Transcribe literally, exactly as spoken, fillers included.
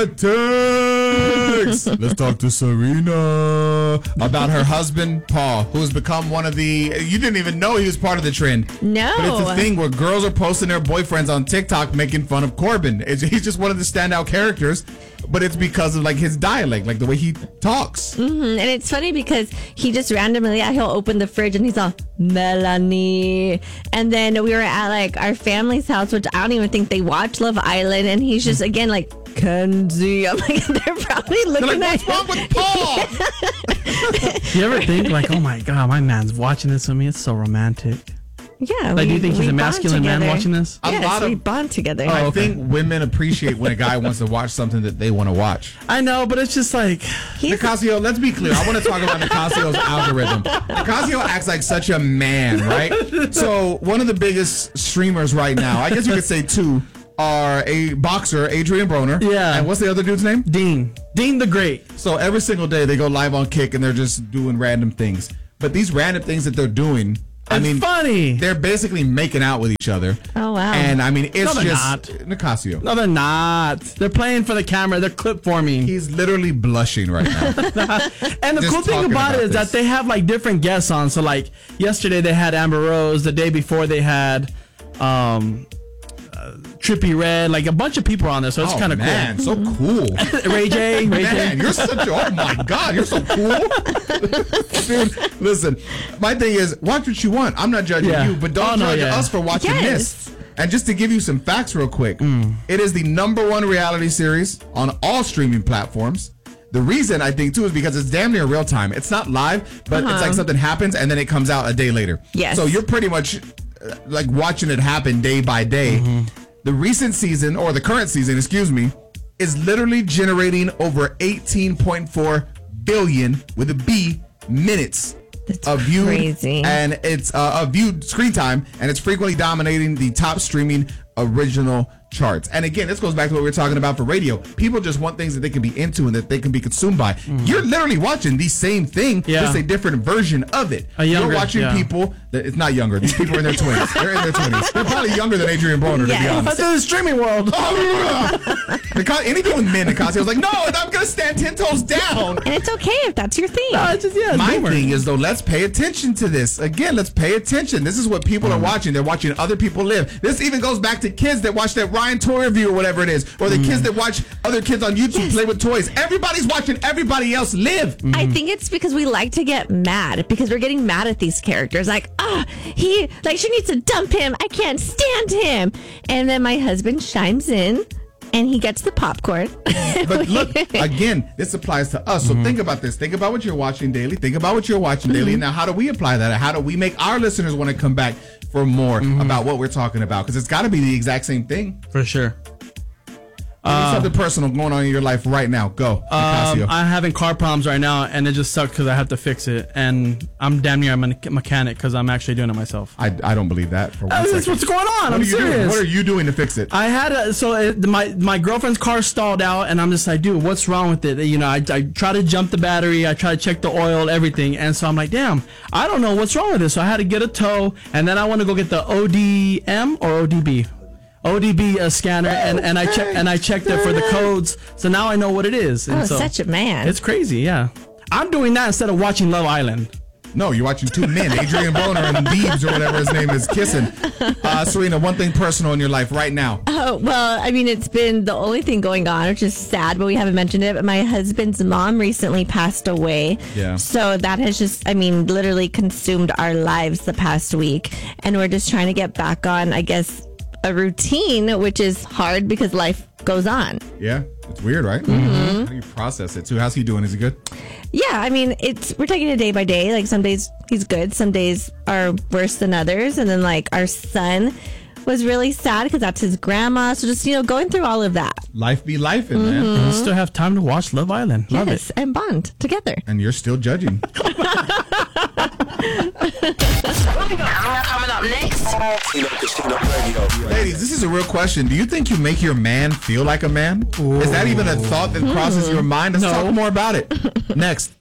Text. Let's talk to Serena about her husband, Paul, who has become one of the... You didn't even know he was part of the trend. No. But it's a thing where girls are posting their boyfriends on TikTok making fun of Corbin. It's, he's just one of the standout characters, but it's because of like his dialect, like the way he talks. Mm-hmm. And it's funny because he just randomly, yeah, he'll open the fridge and he's all, Melanie. And then we were at like our family's house, which I don't even think they watch Love Island. And he's just, again, like, Kenzie. I'm like, they're probably looking they're like, at what's wrong with Paul? You ever think like, oh my God, my man's watching this with me? It's so romantic. Yeah. Like, we, do you think he's we a masculine man together. watching this? A Yes, lot of- we bond together. I Oh, okay. think women appreciate when a guy wants to watch something that they want to watch. I know, but it's just like, He's- Nicasio, let's be clear. I want to talk about Nicasio's algorithm. Nicasio acts like such a man, right? So one of the biggest streamers right now, I guess you could say two, are a boxer, Adrian Broner. Yeah. And what's the other dude's name? Dean. Dean the Great. So every single day they go live on Kick and they're just doing random things. But these random things that they're doing, I It's mean, funny. they're basically making out with each other. Oh, wow. And I mean, it's No, they're just not. Nicasio. No, they're not. They're playing for the camera. They're clip forming. He's literally blushing right now. And the Just cool thing talking about, about it is this. that they have like different guests on. So like yesterday they had Amber Rose. The day before they had um, uh, Trippie Redd. Like a bunch of people on there. So it's Oh, kind of man, cool. so cool. Ray J. Ray Man, J. you're such a, oh my God, you're so cool. Dude, listen, my thing is, watch what you want. I'm not judging Yeah. you, but don't Oh, no, judge yeah. us for watching Yes. this. And just to give you some facts real quick, it is the number one reality series on all streaming platforms. The reason I think too is because it's damn near real time. It's not live, but it's like something happens and then it comes out a day later. Yes. So you're pretty much uh, like watching it happen day by day. The recent season, or the current season, excuse me, is literally generating over eighteen point four billion with a B minutes That's of viewed crazy. and it's uh, of viewed screen time, and it's frequently dominating the top streaming original charts. And again, this goes back to what we were talking about for radio. People just want things that they can be into and that they can be consumed by. You're literally watching the same thing, Yeah. just a different version of it. A younger, You're watching yeah. people that it's not younger. These people are in their twenties. They're in their twenties. They're probably younger than Adrian Broner, to be Yes. honest. That's in the streaming world. Because anything with men, Nicasio was like, no, I'm gonna stand ten toes down. And it's okay if that's your thing. No, it's just, yeah, it's My boomer. thing is though, let's pay attention to this. Again, let's pay attention. This is what people are watching. They're watching other people live. This even goes back to kids that watch that Ryan Toy review or whatever it is, or the kids that watch other kids on YouTube Yes. play with toys. Everybody's watching everybody else live. I think it's because we like to get mad because we're getting mad at these characters. Like, ah, he, like, she needs to dump him. I can't stand him. And then my husband chimes in and he gets the popcorn. But look, again, this applies to us. So think about this. Think about what you're watching daily. Think about what you're watching daily. Now, how do we apply that? How do we make our listeners want to come back for more about what we're talking about? Because it's got to be the exact same thing. For sure. There's something personal going on in your life right now. Go, Nicasio. Um, I'm having car problems right now, and it just sucks because I have to fix it. And I'm damn near a me- mechanic because I'm actually doing it myself. I, I don't believe that for one Uh, second. That's what's going on. What I'm are you serious. doing? What are you doing to fix it? I had a so it, my my girlfriend's car stalled out, and I'm just like, dude, what's wrong with it? You know, I I try to jump the battery, I try to check the oil, everything, and so I'm like, damn, I don't know what's wrong with this. So I had to get a tow, and then I want to go get the O D M or O D B. O D B uh, scanner, and, and I check and I checked it for the codes, so now I know what it is. And Oh, so such a man. it's crazy, yeah. I'm doing that instead of watching Love Island. No, you're watching two men, Adrian Broner and Biebs or whatever his name is, kissing. Uh, Serena, one thing personal in your life right now. Oh, well, I mean, it's been the only thing going on, which is sad, but we haven't mentioned it. But my husband's mom recently passed away. Yeah. So that has just, I mean, literally consumed our lives the past week. And we're just trying to get back on, I guess, a routine, which is hard because life goes on. Yeah, it's weird, right? Mm-hmm. How do you process it too? How's he doing? Is he good? Yeah, I mean, it's we're taking it day by day. Like some days he's good, some days are worse than others. And then like our son was really sad because that's his grandma. So just, you know, going through all of that. Life be life, in man. And I still have time to watch Love Island. Love yes, it. and bond together. And you're still judging. Coming up next. Ladies, this is a real question. Do you think you make your man feel like a man? Is that even a thought that crosses your mind? Let's No. talk more about it. Next.